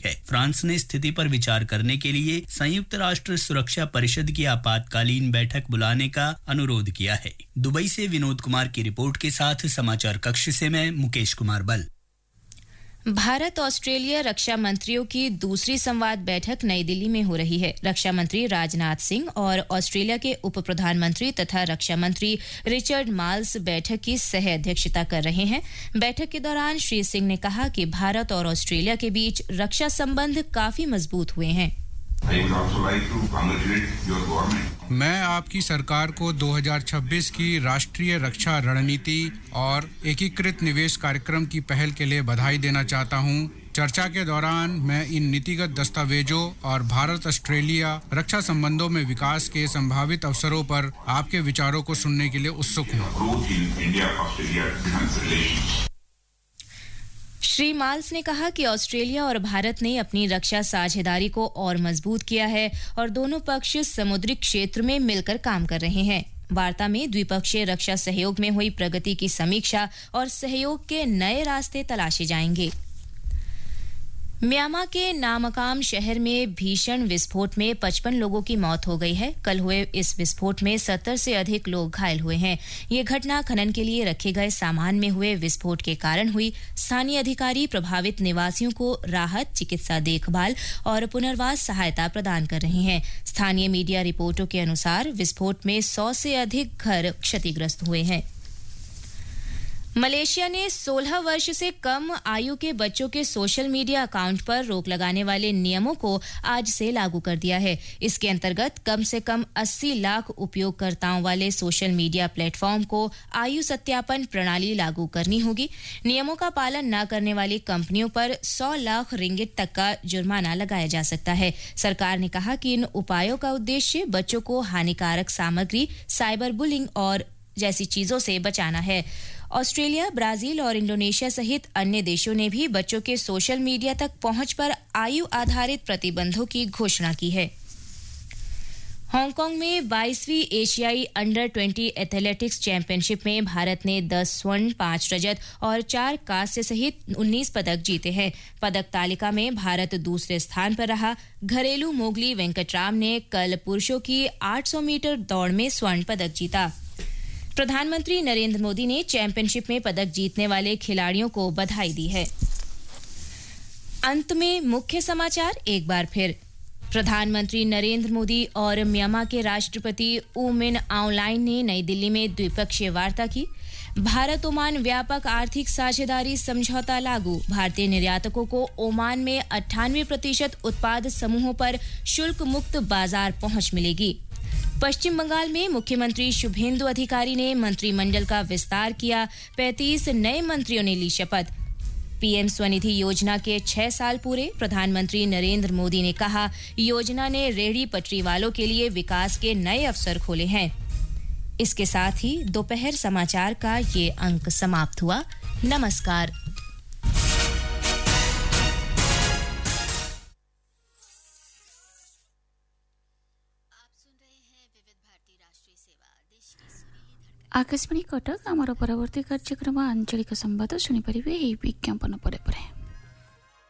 है। फ्रांस ने स्थिति पर विचार करने के लिए संयुक्त राष्ट्र सुरक्षा परिषद की आपातकालीन बैठक बुलाने का अनुरोध किया है। दुबई से विनोद कुमार की रिपोर्ट के साथ समाचार कक्ष से मैं मुकेश कुमार बल। भारत ऑस्ट्रेलिया रक्षा मंत्रियों की दूसरी संवाद बैठक नई दिल्ली में हो रही है। रक्षा मंत्री राजनाथ सिंह और ऑस्ट्रेलिया के उप प्रधानमंत्री तथा रक्षा मंत्री रिचर्ड माल्स बैठक की सह अध्यक्षता कर रहे हैं। बैठक के दौरान श्री सिंह ने कहा कि भारत और ऑस्ट्रेलिया के बीच रक्षा संबंध काफी मजबूत हुए हैं। मैं आपकी सरकार को 2026 की राष्ट्रीय रक्षा रणनीति और एकीकृत निवेश कार्यक्रम की पहल के लिए बधाई देना चाहता हूं। चर्चा के दौरान मैं इन नीतिगत दस्तावेजों और भारत ऑस्ट्रेलिया रक्षा संबंधों में विकास के संभावित अवसरों पर आपके विचारों को सुनने के लिए उत्सुक हूं। श्री माल्स ने कहा कि ऑस्ट्रेलिया और भारत ने अपनी रक्षा साझेदारी को और मजबूत किया है और दोनों पक्ष समुद्री क्षेत्र में मिलकर काम कर रहे हैं। वार्ता में द्विपक्षीय रक्षा सहयोग में हुई प्रगति की समीक्षा और सहयोग के नए रास्ते तलाशे जाएंगे। म्यांमार के नामकाम शहर में भीषण विस्फोट में 55 लोगों की मौत हो गई है। कल हुए इस विस्फोट में 70 से अधिक लोग घायल हुए हैं। ये घटना खनन के लिए रखे गए सामान में हुए विस्फोट के कारण हुई। स्थानीय अधिकारी प्रभावित निवासियों को राहत, चिकित्सा देखभाल और पुनर्वास सहायता प्रदान कर रहे हैं। स्थानीय मीडिया रिपोर्टों के अनुसार विस्फोट में 100 से अधिक घर क्षतिग्रस्त हुए हैं। मलेशिया ने 16 वर्ष से कम आयु के बच्चों के सोशल मीडिया अकाउंट पर रोक लगाने वाले नियमों को आज से लागू कर दिया है। इसके अंतर्गत कम से कम 80 लाख उपयोगकर्ताओं वाले सोशल मीडिया प्लेटफॉर्म को आयु सत्यापन प्रणाली लागू करनी होगी। नियमों का पालन न करने वाली कंपनियों पर 100 लाख रिंगिट तक का जुर्माना लगाया जा सकता है। सरकार ने कहा कि इन उपायों का उद्देश्य बच्चों को हानिकारक सामग्री, साइबर बुलिंग और जैसी चीजों से बचाना है। ऑस्ट्रेलिया, ब्राजील और इंडोनेशिया सहित अन्य देशों ने भी बच्चों के सोशल मीडिया तक पहुंच पर आयु आधारित प्रतिबंधों की घोषणा की है। हांगकांग में 22वीं एशियाई अंडर 20 एथलेटिक्स चैंपियनशिप में भारत ने 10 स्वर्ण, 5 रजत और 4 कांस्य सहित 19 पदक जीते हैं। पदक तालिका में भारत दूसरे स्थान पर रहा। घरेलू मोगली वेंकटराम ने कल पुरुषों की 800 मीटर दौड़ में स्वर्ण पदक जीता। प्रधानमंत्री नरेंद्र मोदी ने चैंपियनशिप में पदक जीतने वाले खिलाड़ियों को बधाई दी है। अंत में मुख्य समाचार एक बार फिर। प्रधानमंत्री नरेंद्र मोदी और म्यांमार के राष्ट्रपति ऊ मिन आउंग ने नई दिल्ली में द्विपक्षीय वार्ता की। भारत ओमान व्यापक आर्थिक साझेदारी समझौता लागू। भारतीय निर्यातकों को ओमान में 98% उत्पाद समूहों पर शुल्क मुक्त बाजार पहुंच मिलेगी। पश्चिम बंगाल में मुख्यमंत्री शुभेंदु अधिकारी ने मंत्रिमंडल का विस्तार किया। 35 नए मंत्रियों ने ली शपथ। पीएम स्वनिधि योजना के 6 साल पूरे। प्रधानमंत्री नरेंद्र मोदी ने कहा, योजना ने रेहड़ी पटरी वालों के लिए विकास के नए अवसर खोले हैं। इसके साथ ही दोपहर समाचार का ये अंक समाप्त हुआ। नमस्कार। आकाशवाणी कटक आमर परवर्ती कार्यक्रम आंचलिक संवाद शुणिपारे विज्ञापन पर।